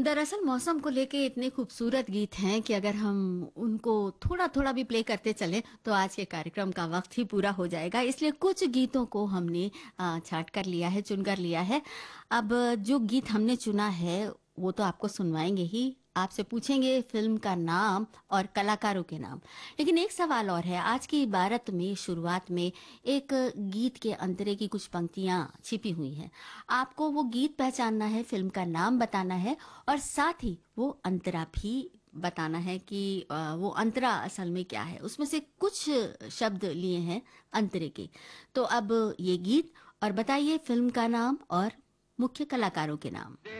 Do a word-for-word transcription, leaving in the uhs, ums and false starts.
दरअसल मौसम को लेके इतने खूबसूरत गीत हैं कि अगर हम उनको थोड़ा-थोड़ा भी प्ले करते चलें, तो आज के कार्यक्रम का वक़्त ही पूरा हो जाएगा। इसलिए कुछ गीतों को हमने अ, छाँट कर लिया है, चुन कर लिया है। अब जो गीत हमने चुना है, वो तो आपको सुनवाएँगे ही। आपसे पूछेंगे फ़िल्म का नाम और कलाकारों के नाम। लेकिन एक सवाल और है, आज की इबारत में शुरुआत में एक गीत के अंतरे की कुछ पंक्तियाँ छिपी हुई हैं। आपको वो गीत पहचानना है, फ़िल्म का नाम बताना है और साथ ही वो अंतरा भी बताना है कि अ, वो अंतरा असल में क्या है। उसमें से कुछ शब्द लिए हैं अंतरे के। तो अब ये गीत और बताइए फ़िल्म का नाम और मुख्य कलाकारों के नाम।